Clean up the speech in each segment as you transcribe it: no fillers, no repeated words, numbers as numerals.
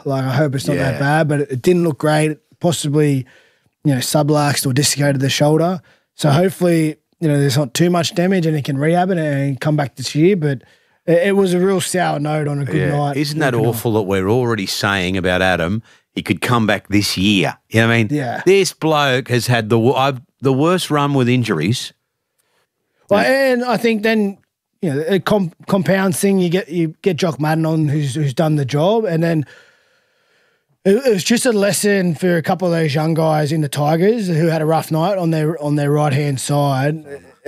Like, I hope it's not that bad, but it didn't look great. Possibly, subluxed or dislocated the shoulder. So hopefully, there's not too much damage and he can rehab it and come back this year. But it was a real sour note on a good night. Isn't that awful that we're already saying about Adam, he could come back this year? You know what I mean? Yeah. This bloke has had the worst run with injuries. Well, and I think then, a compounds thing, you get Jock Madden on who's done the job, and then it was just a lesson for a couple of those young guys in the Tigers who had a rough night on their right-hand side.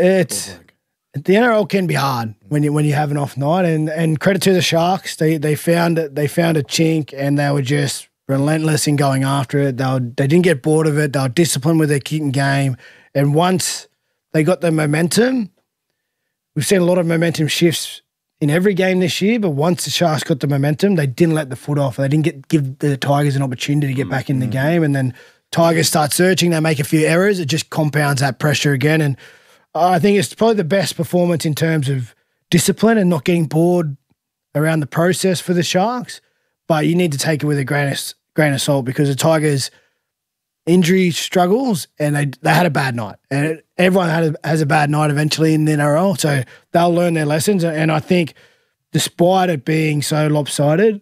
The NRL can be hard when you have an off night, and credit to the Sharks, they found a chink and they were just relentless in going after it. They didn't get bored of it. They were disciplined with their kicking game, and once they got the momentum, we've seen a lot of momentum shifts in every game this year, but once the Sharks got the momentum, they didn't let the foot off. They didn't give the Tigers an opportunity to get back in the game, and then Tigers start searching. They make a few errors. It just compounds that pressure again, and I think it's probably the best performance in terms of discipline and not getting bored around the process for the Sharks. But you need to take it with a grain of salt because the Tigers' injury struggles and they had a bad night. And everyone has a bad night eventually in the NRL, so they'll learn their lessons. And I think despite it being so lopsided,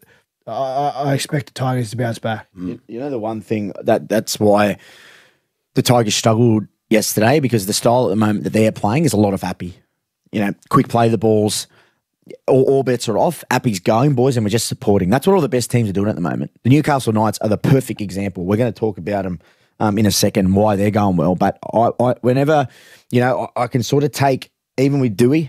I expect the Tigers to bounce back. The one thing that's why the Tigers struggled yesterday, because the style at the moment that they're playing is a lot of Appy. Quick play the balls, all bets are off. Appy's going, boys, and we're just supporting. That's what all the best teams are doing at the moment. The Newcastle Knights are the perfect example. We're going to talk about them in a second, why they're going well. But whenever, I can sort of take, even with Dewey,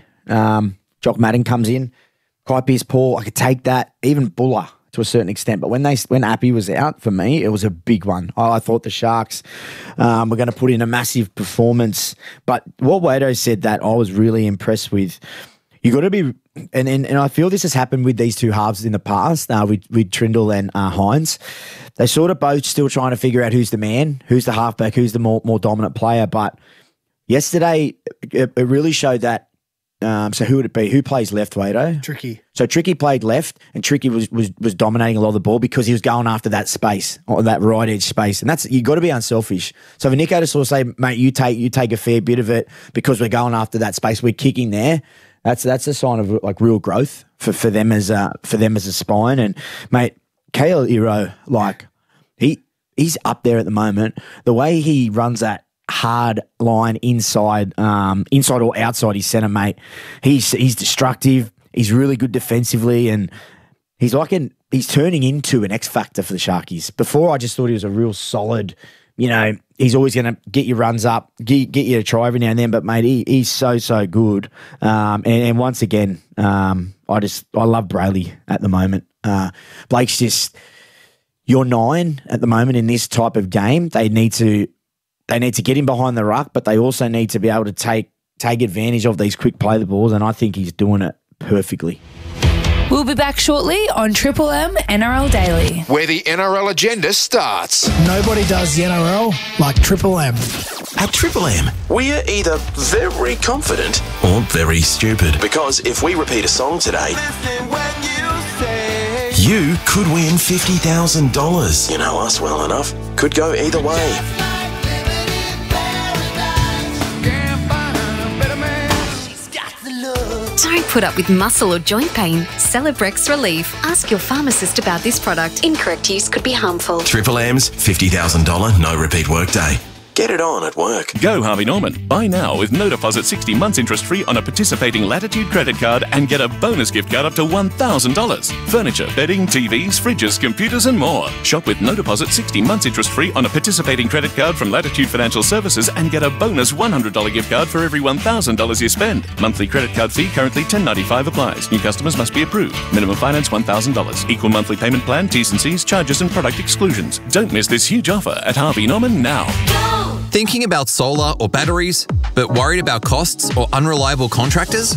Jock Madden comes in, Kai Pearce-Paul, I could take that, even Buller to a certain extent. But when Appy was out, for me, it was a big one. I thought the Sharks were going to put in a massive performance. But what Wado said that I was really impressed with, you got to be, and I feel this has happened with these two halves in the past, with Trindle and Hines. They sort of both still trying to figure out who's the man, who's the halfback, who's the more dominant player. But yesterday, it really showed that. So who would it be? Who plays left, Wado? Tricky. So Tricky played left, and Tricky was dominating a lot of the ball because he was going after that space, or that right edge space, and you got to be unselfish. So for Nico to sort of say, mate, you take a fair bit of it because we're going after that space, we're kicking there. That's a sign of like real growth for them as a spine. And mate, Kale Iro, like he's up there at the moment. The way he runs that hard line inside or outside his centre, mate. He's destructive. He's really good defensively, and he's turning into an X factor for the Sharkies. Before, I just thought he was a real solid. He's always going to get your runs up, get you a try every now and then. But mate, he's so good. And once again, I love Brayley at the moment. Blake's just your 9 at the moment in this type of game. They need to get him behind the ruck, but they also need to be able to take advantage of these quick play the balls, and I think he's doing it perfectly. We'll be back shortly on Triple M NRL Daily, where the NRL agenda starts. Nobody does the NRL like Triple M. At Triple M, we are either very confident or very stupid. Because if we repeat a song today, you could win $50,000. You know us well enough. Could go either way. Don't put up with muscle or joint pain. Celebrex Relief. Ask your pharmacist about this product. Incorrect use could be harmful. Triple M's $50,000 no repeat workday. Get it on at work. Go Harvey Norman. Buy now with no deposit 60 months interest free on a participating Latitude credit card and get a bonus gift card up to $1,000. Furniture, bedding, TVs, fridges, computers and more. Shop with no deposit 60 months interest free on a participating credit card from Latitude Financial Services and get a bonus $100 gift card for every $1,000 you spend. Monthly credit card fee currently $10.95 applies. New customers must be approved. Minimum finance $1,000. Equal monthly payment plan, T's and C's, charges and product exclusions. Don't miss this huge offer at Harvey Norman now. Thinking about solar or batteries, but worried about costs or unreliable contractors?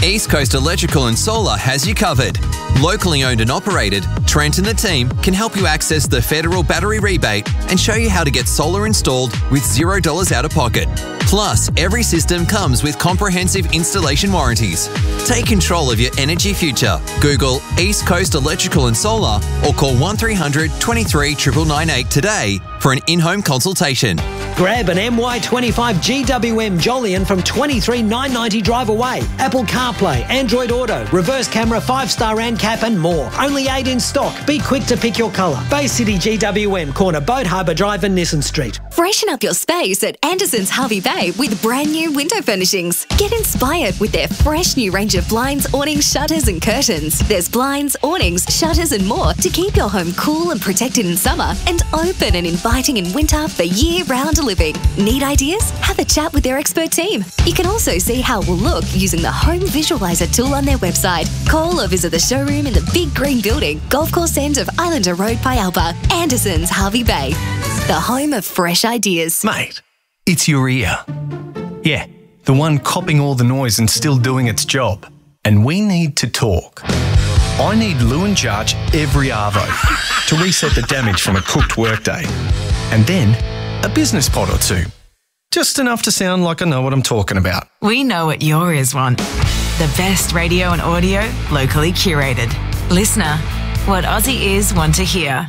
East Coast Electrical and Solar has you covered. Locally owned and operated, Trent and the team can help you access the federal battery rebate and show you how to get solar installed with $0 out of pocket. Plus, every system comes with comprehensive installation warranties. Take control of your energy future. Google East Coast Electrical and Solar or call 1300 23 998 today for an in-home consultation. Grab an MY25 GWM Jolyon from $23,990 drive away. Apple CarPlay, Android Auto, reverse camera, 5-star ANCAP and more. Only 8 in stock. Be quick to pick your colour. Bay City GWM, corner Boat Harbour Drive and Nissan Street. Freshen up your space at Anderson's Harvey Bay with brand new window furnishings. Get inspired with their fresh new range of blinds, awnings, shutters and curtains. There's blinds, awnings, shutters and more to keep your home cool and protected in summer and open and inviting in winter for year-round living. Need ideas? Have a chat with their expert team. You can also see how it will look using the Home Visualizer tool on their website. Call or visit the showroom in the big green building, Golf Course end of Islander Road, Pialpa. Anderson's Harvey Bay, the home of fresh ideas. Mate, it's your ear. Yeah, the one copping all the noise and still doing its job. And we need to talk. I need Lewin Jarch every arvo to reset the damage from a cooked workday. And then a business pod or two. Just enough to sound like I know what I'm talking about. We know what your ears want. The best radio and audio, locally curated. Listener, what Aussie ears want to hear.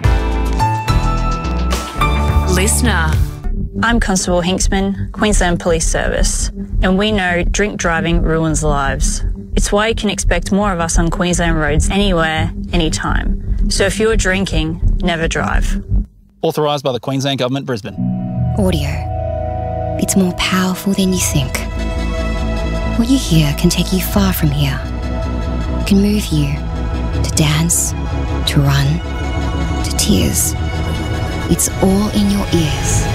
Listener. I'm Constable Hinksman, Queensland Police Service, and we know drink driving ruins lives. It's why you can expect more of us on Queensland roads anywhere, anytime. So if you're drinking, never drive. Authorised by the Queensland Government, Brisbane. Audio. It's more powerful than you think. What you hear can take you far from here. It can move you to dance, to run, to tears. It's all in your ears.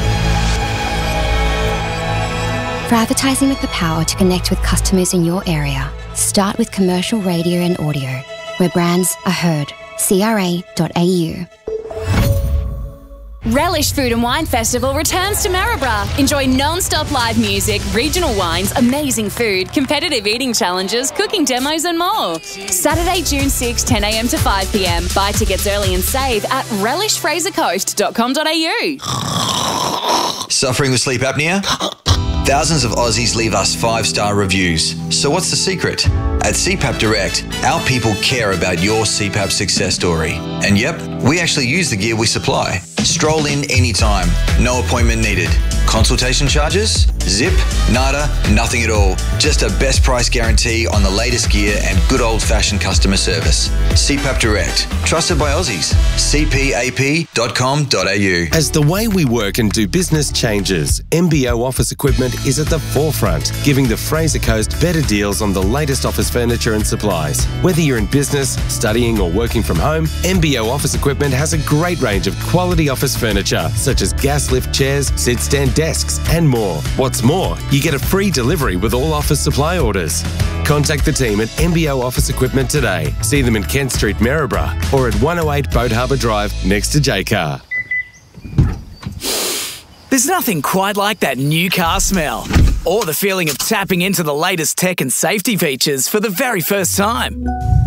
For advertising with the power to connect with customers in your area, start with commercial radio and audio, where brands are heard. CRA.au. Relish Food and Wine Festival returns to Maryborough. Enjoy non-stop live music, regional wines, amazing food, competitive eating challenges, cooking demos and more. Saturday, June 6, 10 a.m. to 5 p.m. Buy tickets early and save at relishfrasercoast.com.au. Suffering with sleep apnea? Thousands of Aussies leave us 5-star reviews. So what's the secret? At CPAP Direct, our people care about your CPAP success story. And yep, we actually use the gear we supply. Stroll in anytime, no appointment needed. Consultation charges? Zip? Nada? Nothing at all. Just a best price guarantee on the latest gear and good old-fashioned customer service. CPAP Direct, trusted by Aussies. cpap.com.au. As the way we work and do business changes, MBO Office Equipment is at the forefront, giving the Fraser Coast better deals on the latest office furniture and supplies. Whether you're in business, studying or working from home, MBO Office Equipment has a great range of quality office furniture, such as gas lift chairs, sit-stand desks and more. What's more, you get a free delivery with all office supply orders. Contact the team at MBO Office Equipment today. See them in Kent Street, Maryborough, or at 108 Boat Harbour Drive next to J-Car. There's nothing quite like that new car smell, or the feeling of tapping into the latest tech and safety features for the very first time.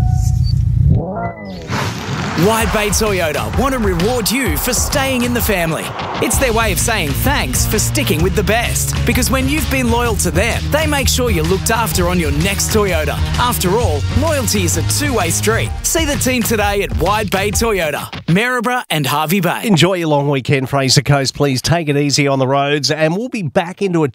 Wide Bay Toyota want to reward you for staying in the family. It's their way of saying thanks for sticking with the best. Because when you've been loyal to them, they make sure you're looked after on your next Toyota. After all, loyalty is a two-way street. See the team today at Wide Bay Toyota, Maryborough and Harvey Bay. Enjoy your long weekend, Fraser Coast. Please take it easy on the roads, and we'll be back into a